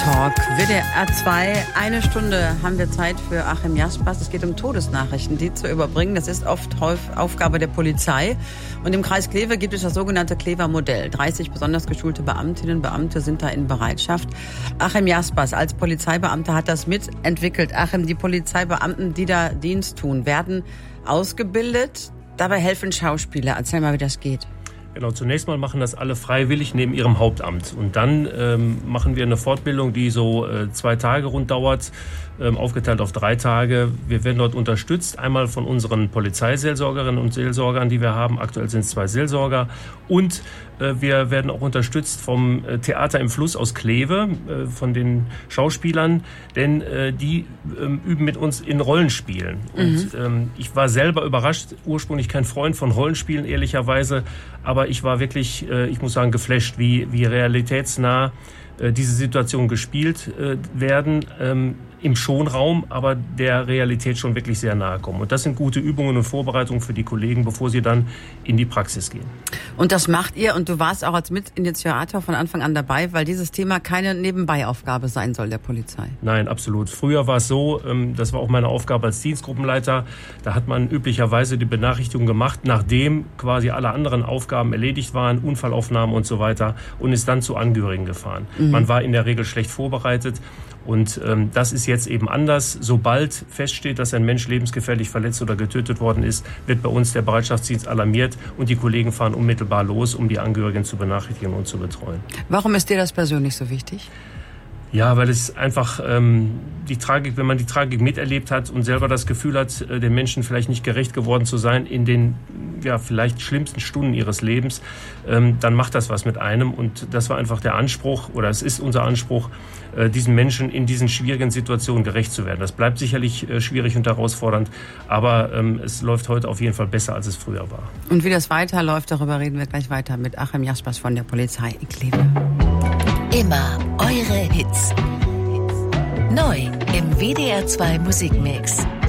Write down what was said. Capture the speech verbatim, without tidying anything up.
Talk, W D R zwei. Eine Stunde haben wir Zeit für Achim Jaspers. Es geht um Todesnachrichten, die zu überbringen. Das ist oft Aufgabe der Polizei. Und im Kreis Kleve gibt es das sogenannte Klever Modell. dreißig besonders geschulte Beamtinnen und Beamte sind da in Bereitschaft. Achim Jaspers als Polizeibeamter hat das mitentwickelt. Achim, die Polizeibeamten, die da Dienst tun, werden ausgebildet. Dabei helfen Schauspieler. Erzähl mal, wie das geht. Genau, zunächst mal machen das alle freiwillig neben ihrem Hauptamt. Und dann ähm, machen wir eine Fortbildung, die so äh, zwei Tage rund dauert, ähm, aufgeteilt auf drei Tage. Wir werden dort unterstützt, einmal von unseren Polizeiseelsorgerinnen und Seelsorgern, die wir haben. Aktuell sind es zwei Seelsorger. Und äh, wir werden auch unterstützt vom äh, Theater im Fluss aus Kleve, äh, von den Schauspielern. Denn äh, die äh, üben mit uns in Rollenspielen. Mhm. Und ähm, ich war selber überrascht, ursprünglich kein Freund von Rollenspielen, ehrlicherweise. Aber ich war wirklich, äh, ich muss sagen, geflasht, wie, wie realitätsnah äh, diese Situationen gespielt äh, werden. Ähm, im Schonraum, aber der Realität schon wirklich sehr nahe kommen. Und das sind gute Übungen und Vorbereitungen für die Kollegen, bevor sie dann in die Praxis gehen. Und das macht ihr, und du warst auch als Mitinitiator von Anfang an dabei, weil dieses Thema keine Nebenbeiaufgabe sein soll der Polizei. Nein, absolut. Früher war es so, das war auch meine Aufgabe als Dienstgruppenleiter, da hat man üblicherweise die Benachrichtigung gemacht, nachdem quasi alle anderen Aufgaben erledigt waren, Unfallaufnahmen und so weiter, und ist dann zu Angehörigen gefahren. Mhm. Man war in der Regel schlecht vorbereitet. Und ähm, das ist jetzt eben anders. Sobald feststeht, dass ein Mensch lebensgefährlich verletzt oder getötet worden ist, wird bei uns der Bereitschaftsdienst alarmiert und die Kollegen fahren unmittelbar los, um die Angehörigen zu benachrichtigen und zu betreuen. Warum ist dir das persönlich so wichtig? Ja, weil es einfach ähm, die Tragik, wenn man die Tragik miterlebt hat und selber das Gefühl hat, äh, den Menschen vielleicht nicht gerecht geworden zu sein in den ja vielleicht schlimmsten Stunden ihres Lebens, ähm, dann macht das was mit einem. Und das war einfach der Anspruch, oder es ist unser Anspruch, äh, diesen Menschen in diesen schwierigen Situationen gerecht zu werden. Das bleibt sicherlich äh, schwierig und herausfordernd, aber ähm, es läuft heute auf jeden Fall besser, als es früher war. Und wie das weiterläuft, darüber reden wir gleich weiter mit Achim Jaspers von der Polizei in Kleve. Immer eure Hits. Neu im W D R zwei Musikmix.